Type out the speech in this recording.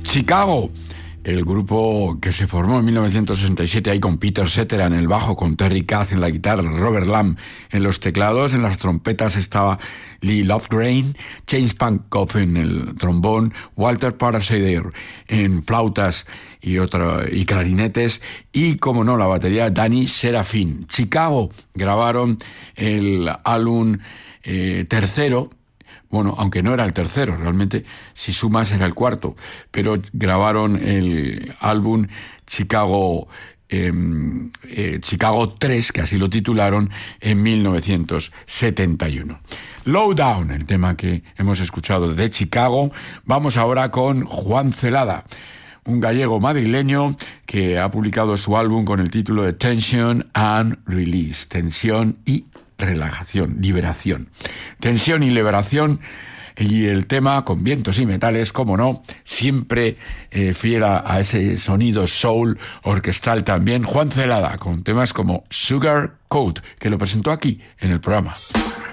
Chicago, el grupo que se formó en 1967 ahí con Peter Cetera en el bajo, con Terry Kath en la guitarra, Robert Lamb en los teclados, en las trompetas estaba Lee Lovegrain, James Pankow en el trombón, Walter Paraseder en flautas y clarinetes y, como no, la batería Danny Serafin. Chicago grabaron el álbum tercero. Bueno, aunque no era el tercero, realmente, si sumas era el cuarto, pero grabaron el álbum Chicago 3, que así lo titularon, en 1971. Lowdown, el tema que hemos escuchado de Chicago. Vamos ahora con Juan Celada, un gallego madrileño que ha publicado su álbum con el título de Tension and Release, tensión y relajación, liberación. Tensión y liberación, y el tema con vientos y metales, como no, siempre fiel a ese sonido soul orquestal también. Juan Celada, con temas como Sugar Coat, que lo presentó aquí en el programa.